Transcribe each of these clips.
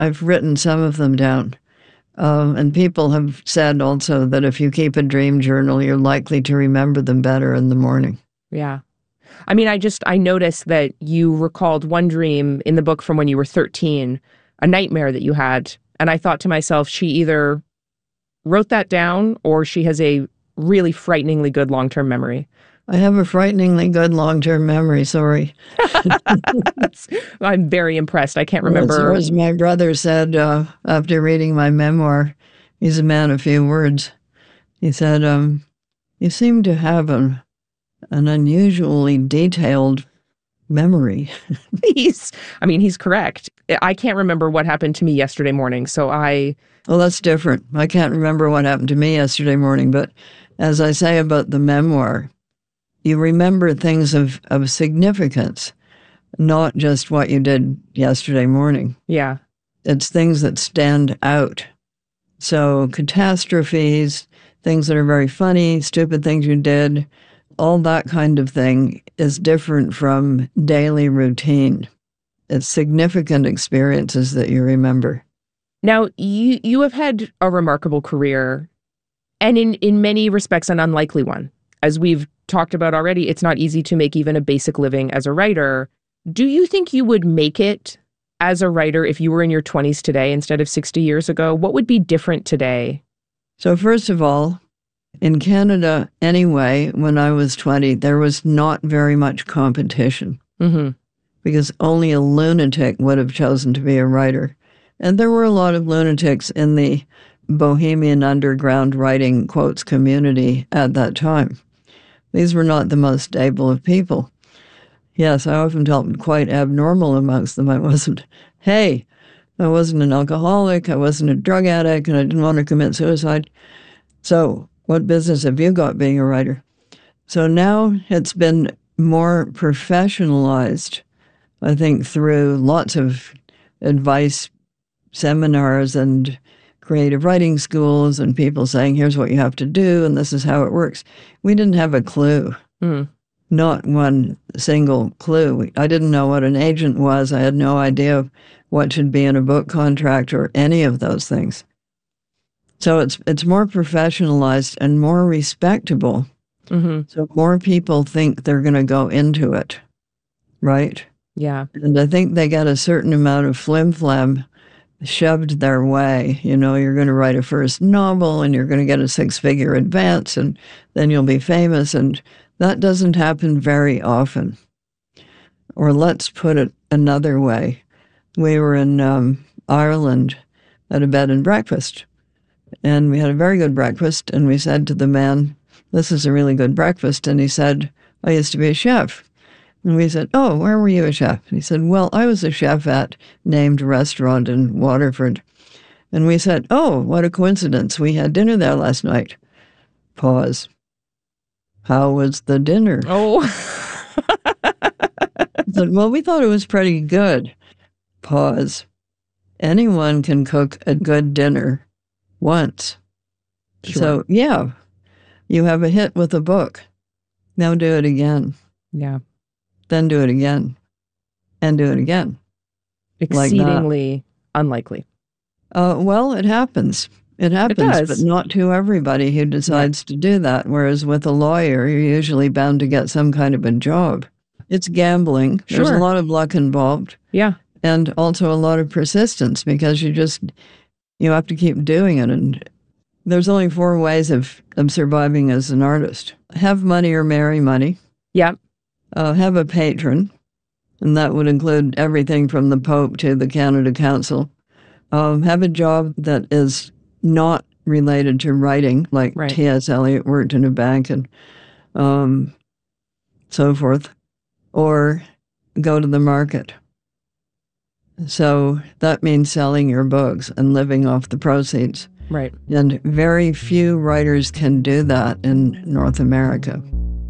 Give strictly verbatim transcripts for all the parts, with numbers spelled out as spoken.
I've written some of them down. Um, and people have said also that if you keep a dream journal, you're likely to remember them better in the morning. Yeah. I mean, I just, I noticed that you recalled one dream in the book from when you were thirteen, a nightmare that you had. And I thought to myself, she either wrote that down or she has a really frighteningly good long-term memory. I have a frighteningly good long-term memory, sorry. I'm very impressed. I can't remember. As, as my brother said uh, after reading my memoir, he's a man of few words. He said, um, you seem to have a, an unusually detailed memory. he's, I mean, he's correct. I can't remember what happened to me yesterday morning, so I... Well, that's different. I can't remember what happened to me yesterday morning, but as I say about the memoir, you remember things of, of significance, not just what you did yesterday morning. Yeah. It's things that stand out. So catastrophes, things that are very funny, stupid things you did, all that kind of thing is different from daily routine. It's significant experiences that you remember. Now, you, you have had a remarkable career, and in, in many respects, an unlikely one. As we've talked about already, it's not easy to make even a basic living as a writer. Do you think you would make it as a writer if you were in your twenties today instead of sixty years ago? What would be different today? So first of all, in Canada anyway, when I was twenty, there was not very much competition Mm-hmm. because only a lunatic would have chosen to be a writer. And there were a lot of lunatics in the bohemian underground writing quotes community at that time. These were not the most stable of people. Yes, I often felt quite abnormal amongst them. I wasn't, hey, I wasn't an alcoholic, I wasn't a drug addict, and I didn't want to commit suicide. So what business have you got being a writer? So now it's been more professionalized, I think, through lots of advice seminars and creative writing schools and people saying, here's what you have to do, and this is how it works. We didn't have a clue. Mm. Not one single clue. I didn't know what an agent was. I had no idea what should be in a book contract or any of those things. So it's it's more professionalized and more respectable. Mm-hmm. So more people think they're going to go into it, right? Yeah. And I think they get a certain amount of flim-flam shoved their way. You know, you're going to write a first novel and you're going to get a six-figure advance and then you'll be famous. And that doesn't happen very often. Or let's put it another way. We were in um, Ireland at a bed and breakfast, and we had a very good breakfast, and we said to the man, this is a really good breakfast. And he said, I used to be a chef. And we said, oh, where were you a chef? And he said, well, I was a chef at named restaurant in Waterford. And we said, oh, what a coincidence. We had dinner there last night. Pause. How was the dinner? Oh. I said, well, we thought it was pretty good. Pause. Anyone can cook a good dinner once. Sure. So, yeah, you have a hit with a book. Now do it again. Yeah. Then do it again. And do it again. Exceedingly like unlikely. Uh, well, it happens. It happens, it but not to everybody who decides yeah. to do that. Whereas with a lawyer, you're usually bound to get some kind of a job. It's gambling. Sure. There's a lot of luck involved. Yeah. And also a lot of persistence because you just, you have to keep doing it. And there's only four ways of, of surviving as an artist. Have money or marry money. Yeah. Uh, have a patron. And that would include everything from the Pope to the Canada Council. Um, have a job that is not related to writing, like right. T S Eliot worked in a bank and um, so forth, or go to the market. So that means selling your books and living off the proceeds. Right. And very few writers can do that in North America.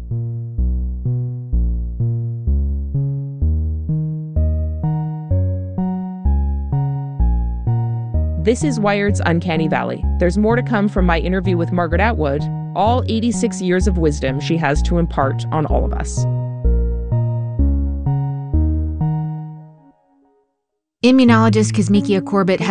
This is Wired's Uncanny Valley. There's more to come from my interview with Margaret Atwood, all eighty-six years of wisdom she has to impart on all of us. Immunologist Kizzmekia Corbett